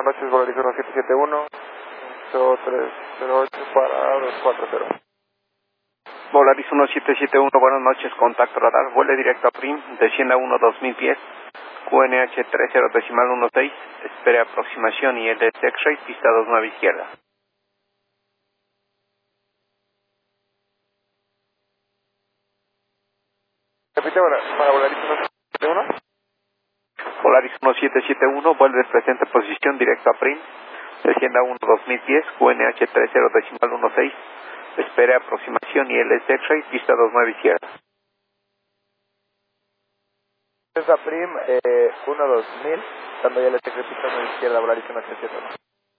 noches, Volaris 1771, 8308 para 240. Volaris 1771, buenas noches, contacto radar, vuele directo a PRIM, descienda 1-2010, QNH 30.16, espere aproximación y el de X-Ray, pista 29 izquierda. Repite para Volaris 1771. Volaris 1771, vuelve presente posición directo a PRIM, descienda 1-2010, QNH 30.16, espere aproximación y el de X-Ray, pista 29 izquierda. Es a PRIM 1-2000, cuando ya le esté pista a la izquierda, Volaris 1771.